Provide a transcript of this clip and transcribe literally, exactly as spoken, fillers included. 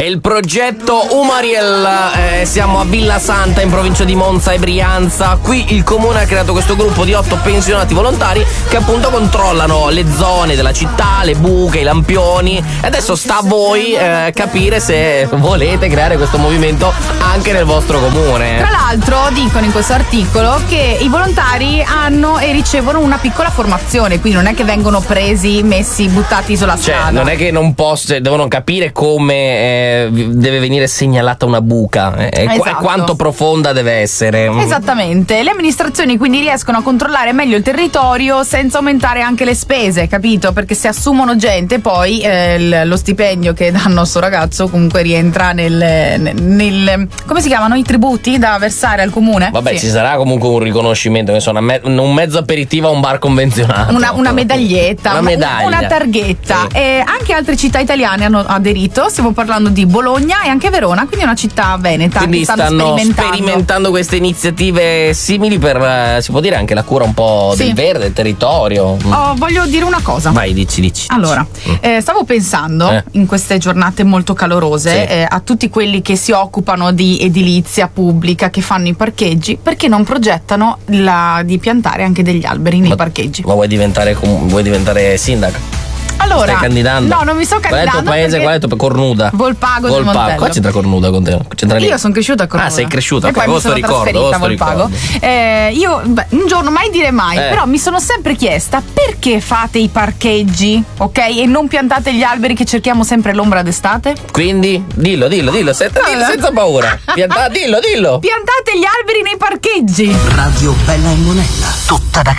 il progetto Umariel. Eh, siamo a Villa Santa in provincia di Monza e Brianza. Qui il comune ha creato questo gruppo di otto pensionati volontari che appunto controllano le zone della città, le buche, i lampioni. E adesso sta a voi eh, capire se volete creare questo movimento anche nel vostro comune. Tra l'altro dicono in questo articolo che i volontari hanno e ricevono una piccola formazione, quindi non è che vengono presi, messi, buttati sulla Cioè, strada. non è che non posso, devono capire come eh, deve venire segnalata una buca eh, e Esatto. qu- quanto profonda deve essere. Esattamente, le amministrazioni quindi riescono a controllare meglio il territorio senza aumentare anche le spese, capito? Perché se assumono gente poi eh, il, lo stipendio che danno a sto ragazzo comunque rientra nel, nel, nel come si chiamano i tributi da versare al comune? Vabbè, Sì. ci sarà comunque un riconoscimento, che sono me- un mezzo aperitivo a un bar convenzionato. Una, una medaglietta, una, medaglia. una targhetta. Sì. E anche altre città italiane hanno aderito. Stiamo parlando di Bologna e anche Verona, quindi una città veneta. Quindi che stanno, stanno sperimentando. sperimentando queste iniziative simili per, eh, si può dire, anche la cura un po' Sì. del verde, del territorio. Oh, voglio dire una cosa. Vai, dici, dici. Allora, Mm. eh, stavo pensando Eh. in queste giornate molto calorose Sì. eh, a tutti quelli che si occupano di edilizia pubblica, che fanno i parcheggi, perché non progettano la, di piantare anche degli alberi nei Ma- parcheggi? Ma vuoi diventare, com- vuoi diventare sindaco? Allora, Stai candidando? no, non mi sto Qual è il candidando. tuo paese? perché- Qual è il tuo Cornuda? Volpago del Volpago. Montello. Qua c'entra Cornuda con te? C'entra lì? Io sono cresciuta a Cornuda. Ah, sei cresciuta, e ok, poi mi questo sono ricordo, trasferita a questo Volpago. ricordo. Eh, io beh, un giorno mai dire mai, Eh. però mi sono sempre chiesta perché fate i parcheggi, ok? E non piantate gli alberi che cerchiamo sempre l'ombra d'estate? Quindi, dillo, dillo, dillo, senza, dillo, senza paura. Pianta- dillo, dillo. Piantate gli alberi nei parcheggi! Radio Bella e Monella, tutta da